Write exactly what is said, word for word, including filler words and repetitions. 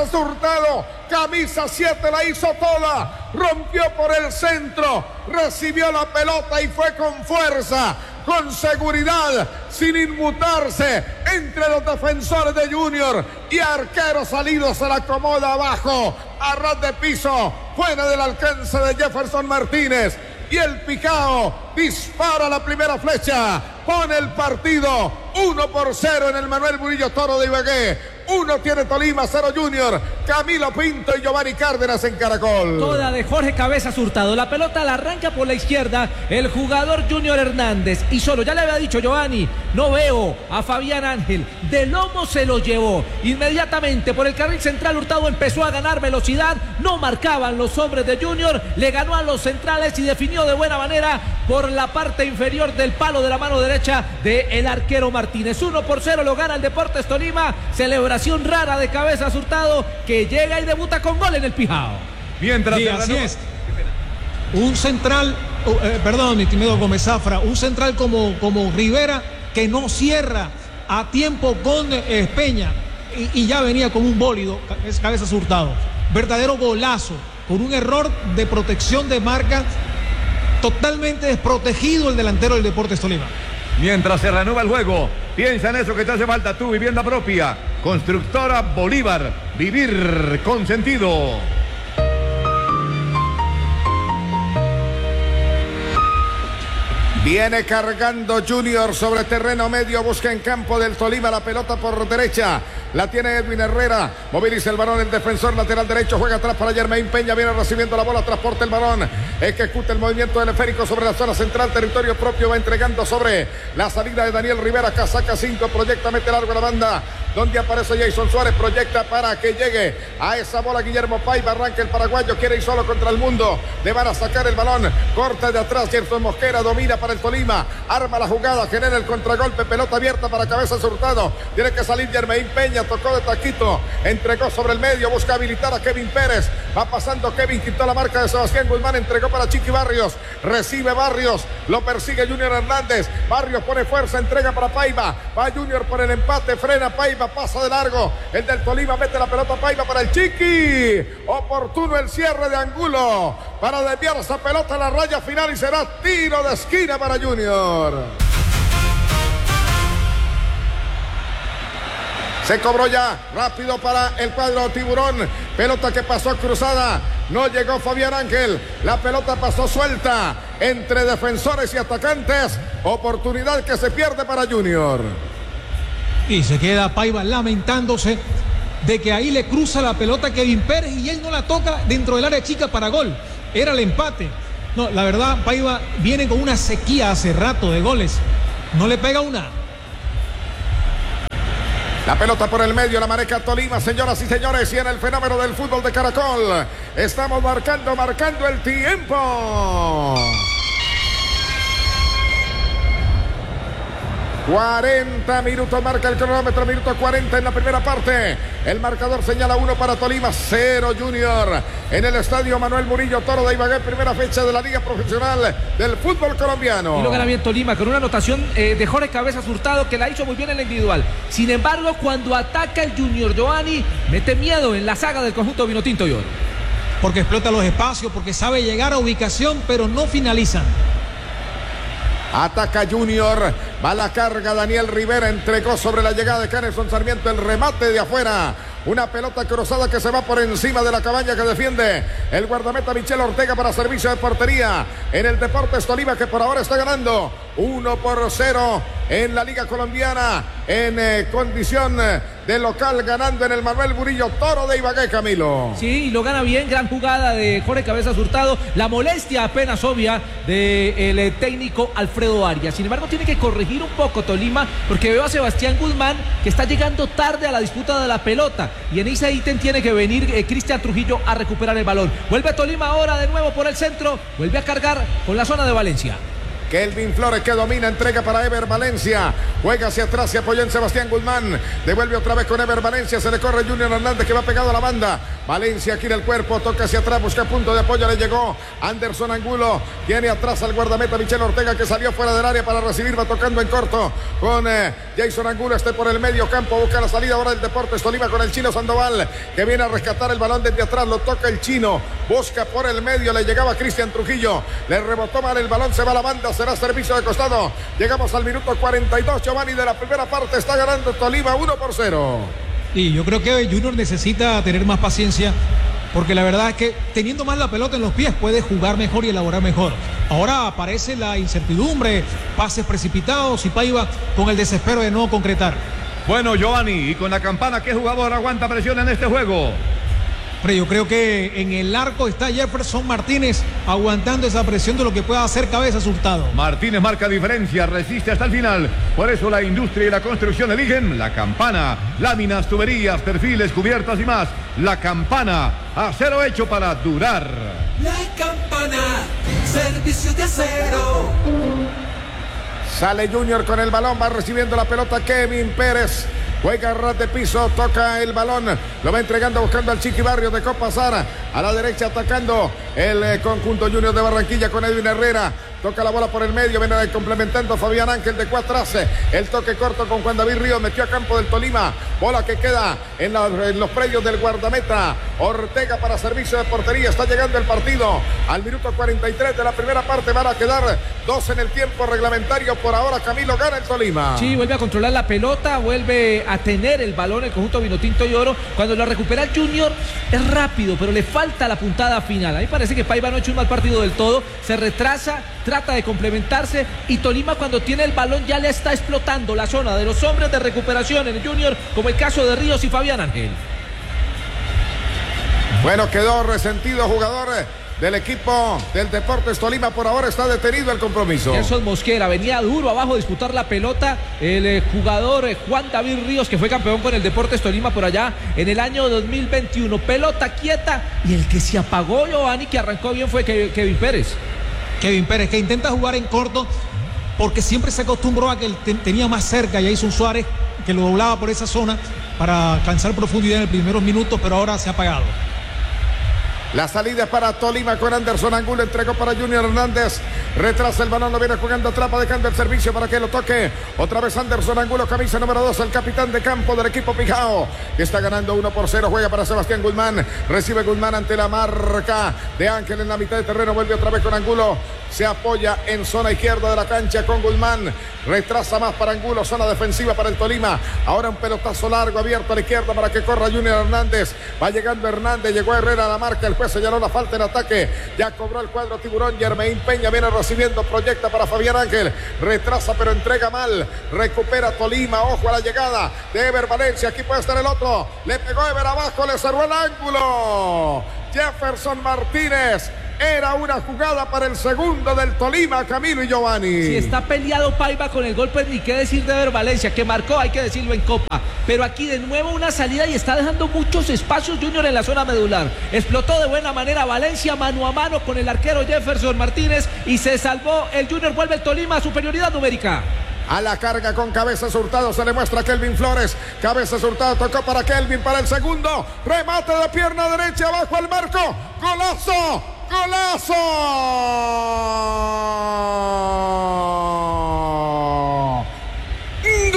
Cabezas Hurtado, camisa siete, la hizo toda, rompió por el centro, recibió la pelota y fue con fuerza, con seguridad, sin inmutarse entre los defensores de Junior y arquero salido se la acomoda abajo, a ras de piso, fuera del alcance de Jefferson Martínez. Y el Picao dispara la primera flecha, pone el partido uno por cero en el Manuel Murillo Toro de Ibagué. Uno tiene Tolima, cero Junior. Camilo Pinto y Giovanni Cárdenas en Caracol. Toda de Jorge Cabezas Hurtado. La pelota la arranca por la izquierda el jugador Junior Hernández. Y solo, ya le había dicho Giovanni, no veo a Fabián Ángel. De lomo se lo llevó. Inmediatamente por el carril central Hurtado empezó a ganar velocidad. No marcaban los hombres de Junior. Le ganó a los centrales y definió de buena manera por la parte inferior del palo de la mano derecha del arquero Martínez. Uno por cero lo gana el Deportes Tolima. Celebración rara de Cabezas Hurtado, que llega y debuta con gol en el Pijao. Mientras sí, así es. Un central, eh, perdón, mi tímido Gómez Zafra, un central como, como Rivera, que no cierra a tiempo con eh, Peña, y, y ya venía con un bólido, es Cabezas Hurtado. Verdadero golazo, por un error de protección de marca, totalmente desprotegido el delantero del Deportes Tolima. Mientras se reanuda el juego, piensa en eso que te hace falta, tu vivienda propia. Constructora Bolívar, vivir con sentido. Viene cargando Junior sobre terreno medio, busca en campo del Tolima la pelota por derecha. La tiene Edwin Herrera, moviliza el balón el defensor lateral derecho, juega atrás para Jermaine Peña, viene recibiendo la bola, transporta el balón, ejecuta el movimiento del esférico sobre la zona central, territorio propio, va entregando sobre la salida de Daniel Rivera, casaca cinco, proyecta, mete largo a la banda, donde aparece Jason Suárez, proyecta para que llegue a esa bola Guillermo Paiva, arranca el paraguayo, quiere ir solo contra el mundo, le van a sacar el balón, corta de atrás, Gerson Mosquera, domina para el Tolima, arma la jugada, genera el contragolpe, pelota abierta para Cabezas Hurtado, tiene que salir Jermaine Peña, tocó de taquito, entregó sobre el medio, busca habilitar a Kevin Pérez, va pasando Kevin, quitó la marca de Sebastián Guzmán, entregó para Chiqui Barrios, recibe Barrios, lo persigue Junior Hernández, Barrios pone fuerza, entrega para Paiva, va Junior por el empate, frena Paiva, pasa de largo, el del Tolima mete la pelota Paiva para el Chiqui, oportuno el cierre de Angulo, para desviar esa pelota a la raya final y será tiro de esquina para Junior. Se cobró ya, rápido para el cuadro Tiburón, pelota que pasó cruzada, no llegó Fabián Ángel, la pelota pasó suelta entre defensores y atacantes, oportunidad que se pierde para Junior. Y se queda Paiva lamentándose de que ahí le cruza la pelota a Kevin Pérez y él no la toca dentro del área chica para gol, era el empate. No, la verdad Paiva viene con una sequía hace rato de goles, no le pega una. La pelota por el medio, la maneja Tolima, señoras y señores, y en el fenómeno del fútbol de Caracol, estamos marcando, marcando el tiempo. cuarenta minutos marca el cronómetro, minuto cuarenta en la primera parte. El marcador señala uno para Tolima, cero Junior. En el estadio Manuel Murillo Toro de Ibagué, primera fecha de la Liga Profesional del Fútbol Colombiano. Y lo gana bien Tolima con una anotación eh, de Jorge Cabezas Hurtado, que la hizo muy bien en la individual. Sin embargo, cuando ataca el Junior, Giovanni mete miedo en la saga del conjunto vinotinto y oro. Porque explota los espacios, porque sabe llegar a ubicación, pero no finalizan. Ataca Junior, va la carga Daniel Rivera, entregó sobre la llegada de Kennerson Sarmiento, el remate de afuera. Una pelota cruzada que se va por encima de la cabaña que defiende el guardameta Michel Ortega para servicio de portería en el Deportes Tolima, que por ahora está ganando uno por cero en la Liga Colombiana en eh, condición de local, ganando en el Manuel Murillo Toro de Ibagué, Camilo. Sí, lo gana bien, gran jugada de Jorge Cabezas Hurtado, la molestia apenas obvia del de técnico Alfredo Arias. Sin embargo, tiene que corregir un poco Tolima, porque veo a Sebastián Guzmán que está llegando tarde a la disputa de la pelota, y en ese ítem tiene que venir eh, Cristian Trujillo a recuperar el balón. Vuelve Tolima ahora de nuevo por el centro, vuelve a cargar con la zona de Valencia. Kelvin Flores que domina, entrega para Ever Valencia, juega hacia atrás, se apoya en Sebastián Guzmán, devuelve otra vez con Ever Valencia, se le corre Junior Hernández que va pegado a la banda, Valencia gira el cuerpo, toca hacia atrás, busca punto de apoyo, le llegó Anderson Angulo, tiene atrás al guardameta Michel Ortega que salió fuera del área para recibir, va tocando en corto con eh, Jason Angulo, este por el medio campo, busca la salida ahora el Deportes Tolima con el Chino Sandoval, que viene a rescatar el balón desde atrás, lo toca el Chino, busca por el medio, le llegaba Cristian Trujillo, le rebotó mal el balón, se va a la banda, será servicio de costado, llegamos al minuto cuarenta y dos, Giovanni, de la primera parte, está ganando Tolima uno por cero. Y yo creo que Junior necesita tener más paciencia, porque la verdad es que teniendo más la pelota en los pies puede jugar mejor y elaborar mejor. Ahora aparece la incertidumbre, pases precipitados y Paiva con el desespero de no concretar. Bueno, Giovanni, y con la campana, ¿qué jugador aguanta presión en este juego? Pero yo creo que en el arco está Jefferson Martínez aguantando esa presión de lo que pueda hacer Cabezas Hurtado. Martínez marca diferencia, resiste hasta el final. Por eso la industria y la construcción eligen la campana. Láminas, tuberías, perfiles, cubiertas y más. La campana, acero hecho para durar. La campana, servicios de acero. Sale Junior con el balón, va recibiendo la pelota Kevin Pérez. Juega a ras de piso, toca el balón, lo va entregando buscando al Chiqui Barrios, dejó pasar a la derecha atacando el eh, conjunto Junior de Barranquilla con Edwin Herrera. Toca la bola por el medio, viene complementando Fabián Ángel de cuatro atrás. El toque corto con Juan David Ríos, metió a campo del Tolima. Bola que queda en, la, en los predios del guardameta. Ortega para servicio de portería. Está llegando el partido al minuto cuarenta y tres de la primera parte. Van a quedar dos en el tiempo reglamentario. Por ahora Camilo gana el Tolima. Sí, vuelve a controlar la pelota, vuelve a tener el balón el conjunto Vinotinto y Oro. Cuando lo recupera el Junior es rápido, pero le falta la puntada final. A mí parece que Paiva no ha hecho un mal partido del todo. Se retrasa, trata de complementarse y Tolima cuando tiene el balón ya le está explotando la zona de los hombres de recuperación en el Junior, como el caso de Ríos y Fabián Ángel. Bueno, quedó resentido jugador del equipo del Deportes Tolima, por ahora está detenido el compromiso. Gerson Mosquera venía duro abajo a disputar la pelota, el eh, jugador eh, Juan David Ríos, que fue campeón con el Deportes Tolima por allá en el año dos mil veintiuno, pelota quieta, y el que se apagó, Giovanni, que arrancó bien fue Kevin Pérez. Kevin Pérez, que intenta jugar en corto, porque siempre se acostumbró a que él te, tenía más cerca, ya hizo un Suárez que lo doblaba por esa zona para alcanzar profundidad en los primeros minutos, pero ahora se ha apagado. La salida es para Tolima con Anderson Angulo, entregó para Junior Hernández, retrasa el balón, lo viene jugando atrás, dejando el servicio para que lo toque, otra vez Anderson Angulo, camisa número dos, el capitán de campo del equipo Pijao, que está ganando uno por cero, juega para Sebastián Guzmán, recibe Guzmán ante la marca de Ángel en la mitad de terreno, vuelve otra vez con Angulo, se apoya en zona izquierda de la cancha con Guzmán, retrasa más para Angulo, zona defensiva para el Tolima, ahora un pelotazo largo abierto a la izquierda para que corra Junior Hernández, va llegando Hernández, llegó Herrera a la marca, el juez señaló la falta en ataque, ya cobró el cuadro Tiburón, Germain Peña viene recibiendo, proyecta para Fabián Ángel, retrasa pero entrega mal, recupera Tolima, ojo a la llegada de Ever Valencia, aquí puede estar el otro, le pegó Ever abajo, le cerró el ángulo, Jefferson Martínez. Era una jugada para el segundo del Tolima, Camilo y Giovanni. Si está peleado Paiva con el golpe, ni qué decir de Ever Valencia, que marcó, hay que decirlo en Copa. Pero aquí de nuevo una salida y está dejando muchos espacios Junior en la zona medular. Explotó de buena manera Valencia mano a mano con el arquero Jefferson Martínez y se salvó el Junior, vuelve el Tolima a superioridad numérica. A la carga con Cabezas Hurtado se le muestra a Kelvin Flores. Cabezas Hurtado tocó para Kelvin para el segundo. Remate de pierna derecha abajo al marco. ¡Golazo! ¡Golazo!